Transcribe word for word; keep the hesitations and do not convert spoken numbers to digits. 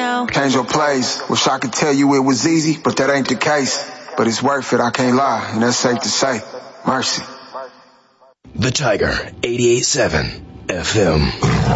now. Change your place. Wish I could tell you it was easy, but that ain't the case. But it's worth it, I can't lie, and that's safe to say. Mercy. The Tiger, eighty-eight point seven F M.